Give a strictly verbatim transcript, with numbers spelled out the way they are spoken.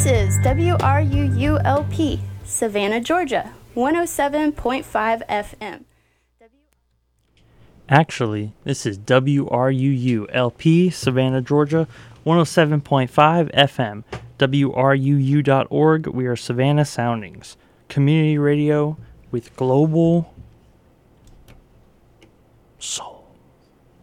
This is W R U U L P, Savannah, Georgia, one oh seven point five F M. Actually, this is W R U U L P, Savannah, Georgia, one oh seven point five F M. W R U U dot org. We are Savannah Soundings, community radio with global soul.